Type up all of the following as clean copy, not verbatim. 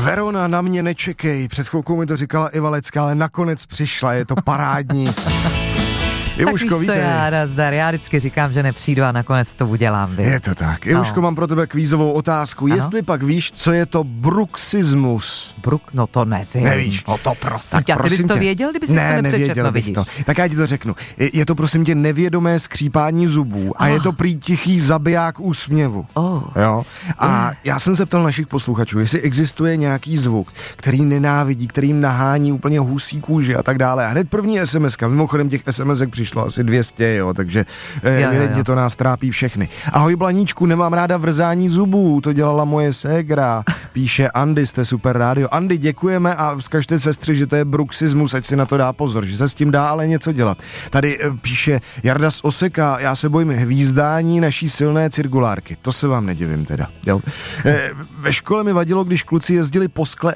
Verona, na mě nečekej. Před chvilkou mi to říkala Iva Lecká, ale nakonec přišla, je to parádní. Ivuško, víš co, já vždycky říkám, že nepřijdu a nakonec to udělám. Je to tak. Ivuško, mám pro tebe kvízovou otázku. Ano? Jestli pak víš, co je to bruxismus? No to nevím. Nevíš? No to prosím tě. A ty bys to věděl, kdyby jsi to nepřečetl, vidíš? To. Tak já ti to řeknu. Je to prosím tě nevědomé skřípání zubů a je to prý tichý zabiják úsměvu. Jo? A já jsem se ptal našich posluchačů, jestli existuje nějaký zvuk, který nenávidí, který jim nahání úplně husí kůži a tak dále. A hned první SMS-ka, mimochodem těch SMS-ek přišlo asi 200, jo, takže evidentně to nás trápí všechny. Ahoj Blaníčku, nemám ráda vrzání zubů, to dělala moje ségra, píše Andy, jste super rádio. Andy, děkujeme a vzkažte sestře, že to je bruxismus, ať si na to dá pozor, že se s tím dá ale něco dělat. Tady píše Jarda z Oseka, já se bojím hvízdání naší silné cirkulárky, to se vám nedivím teda. Jo. Ve škole mi vadilo, když kluci jezdili po skle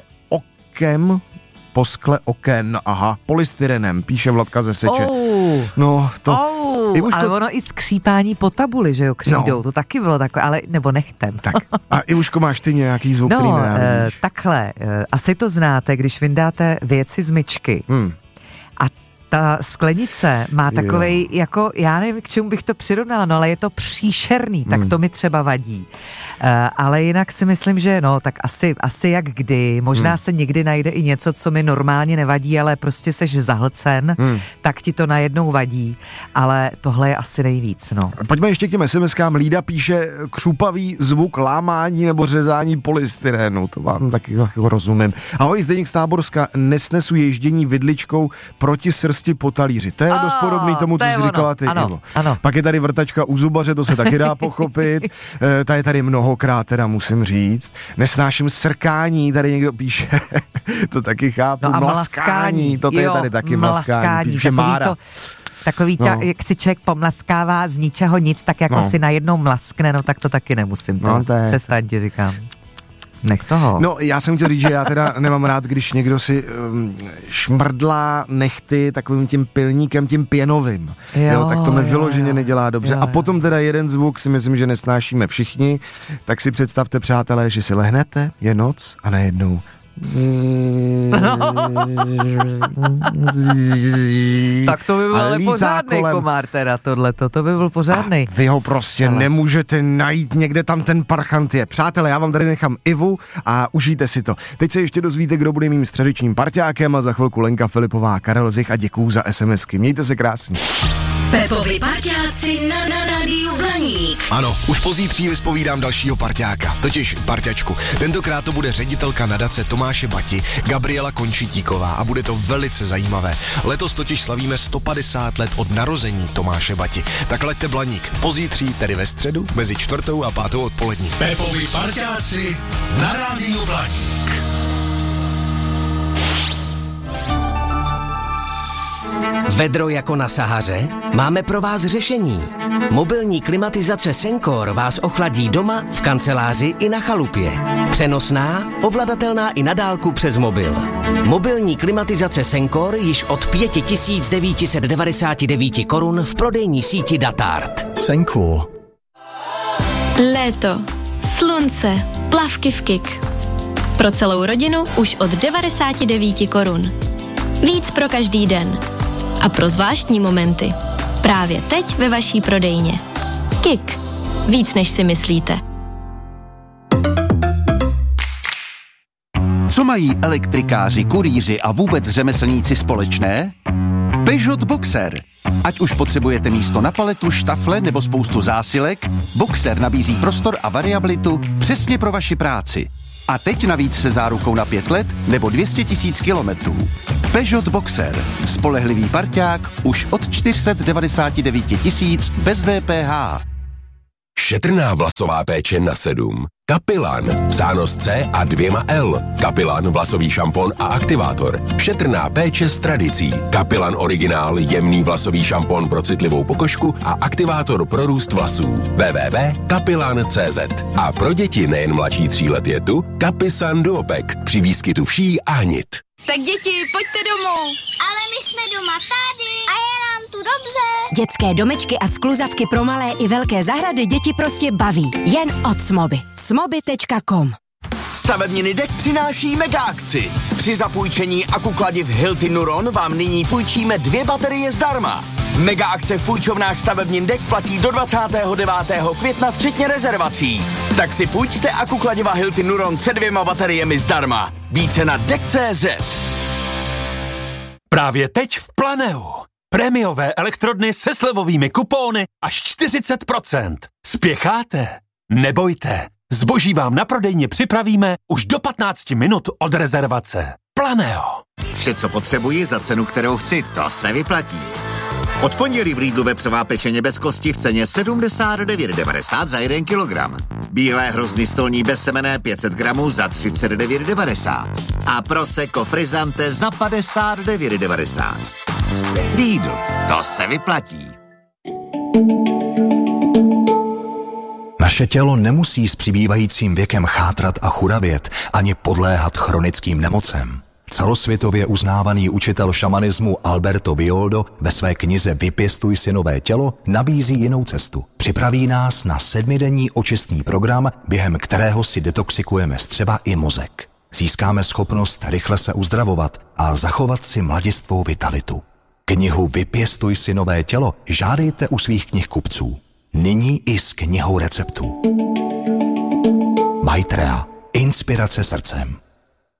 oken, polystyrenem, píše Vladka ze Seče. No, to... Ale ono i skřípání po tabuli, že jo, křídou, to taky bylo takové, ale nebo nechtem. Tak, a Ivuško, máš ty nějaký zvuk, který nenávidíš? Takhle, asi to znáte, když vyndáte věci z myčky a ta sklenice má takovej, jako, já nevím, k čemu bych to přirovnala, no ale je to příšerný, tak to mi třeba vadí. Ale jinak si myslím, že no, tak asi jak kdy, možná se někdy najde i něco, co mi normálně nevadí, ale prostě seš zahlcen, tak ti to najednou vadí, ale tohle je asi nejvíc, no. Pojďme ještě k těm SMS-kám. Lída píše křupavý zvuk lámání nebo řezání polystyrénu, to vám taky rozumím. Ahoj, Zdeněk z Táborska, nesnesu ježdění vidličkou proti srsti po talíři. To je dost podobný tomu, co jsi říkala ty, Ivo. Ano. Pak je tady vrtačka u zubaře, to se taky dá pochopit. Ta je tady mnohokrát, teda musím říct. Nesnáším srkání, tady někdo píše, to taky chápu. No a mlaskání, to je tady taky mlaskání. Píše Mára. Takový, jak si člověk pomlaskává z ničeho nic, tak jako si najednou mlaskne, no tak to taky nemusím. Přestaň, ti říkám. Nech toho. No, já jsem chtěl říct, že já teda nemám rád, když někdo si šmrdlá nechty takovým tím pilníkem, tím pěnovým. Jo, tak to mi vyloženě nedělá dobře. A potom teda jeden zvuk si myslím, že nesnášíme všichni. Tak si představte, přátelé, že si lehnete, je noc a najednou tak to by byl ale pořádnej komár teda tohleto, to by byl pořádnej. Vy ho prostě nemůžete najít, někde tam ten parchant je. Přátelé, já vám tady nechám Ivu a užijte si to. Teď se ještě dozvíte, kdo bude mým středečním parťákem a za chvilku Lenka Filipová a Karel Zich a děkuju za SMSky. Mějte se krásně. Pepovi parťáci na rádiu Blaník. Ano, už pozítří vyspovídám dalšího parťáka, totiž parťačku. Tentokrát to bude ředitelka nadace Tomáše Bati, Gabriela Končitíková a bude to velice zajímavé. Letos totiž slavíme 150 let od narození Tomáše Bati. Tak leďte Blaník, pozítří, tedy ve středu, mezi 4. a 5. odpolední. Pepovi parťáci na rádiu Blaník. Vedro jako na Sahaře? Máme pro vás řešení. Mobilní klimatizace Sencor vás ochladí doma, v kanceláři i na chalupě. Přenosná, ovladatelná i na dálku přes mobil. Mobilní klimatizace Sencor již od 5999 korun v prodejní síti Datart. Sencor. Léto, slunce, plavky v Kik. Pro celou rodinu už od 99 korun. Víc pro každý den. A pro zvláštní momenty. Právě teď ve vaší prodejně. Kik. Víc než si myslíte. Co mají elektrikáři, kurýři a vůbec řemeslníci společné? Peugeot Boxer. Ať už potřebujete místo na paletu, štafle nebo spoustu zásilek, Boxer nabízí prostor a variabilitu přesně pro vaši práci. A teď navíc se zárukou na 5 let nebo 200 000 kilometrů. Peugeot Boxer. Spolehlivý parťák už od 499 000 bez DPH. Šetrná vlasová péče na 7. Kapilan, psáno s C a 2 L. Kapilan, vlasový šampon a aktivátor. Šetrná péče s tradicí. Kapilan originál, jemný vlasový šampon pro citlivou pokožku a aktivátor pro růst vlasů. www.kapilan.cz. A pro děti nejen mladší 3 let je tu Kapisan Duopek při výskytu vší a hnit. Tak děti, pojďte domů. Ale my jsme doma tady a je nám tu dobře. Dětské domečky a skluzavky pro malé i velké zahrady děti prostě baví. Jen od Smoby. Smoby.com Stavebniny DEK přináší mega akci. Při zapůjčení akukladiv Hilti Nuron vám nyní půjčíme 2 baterie zdarma. Mega akce v půjčovnách stavebnin DEK platí do 29. května včetně rezervací. Tak si půjčte akukladiva Hilti Nuron se 2 bateriemi zdarma. Více na DEK.cz. Právě teď v Planeu. Prémiové elektrodny se slevovými kupóny až 40%. Spěcháte? Nebojte. Zboží vám na prodejně připravíme už do 15 minut od rezervace. Planeo. Vše, co potřebuji za cenu, kterou chci, to se vyplatí. Od pondělí v Lidlu vepřová pečeně bez kosti v ceně 79,90 za 1 kilogram. Bílé hrozny stolní bez semene 500 gramů za 39,90. A prosecco frizzante za 59,90. Lidl, to se vyplatí. Naše tělo nemusí s přibývajícím věkem chátrat a churavět ani podléhat chronickým nemocem. Celosvětově uznávaný učitel šamanismu Alberto Bioldo ve své knize Vypěstuj si nové tělo nabízí jinou cestu. Připraví nás na 7denní očistný program, během kterého si detoxikujeme střeva i mozek. Získáme schopnost rychle se uzdravovat a zachovat si mladistvou vitalitu. Knihu Vypěstuj si nové tělo žádejte u svých knihkupců. Nyní i s knihou receptů. Maitreya. Inspirace srdcem.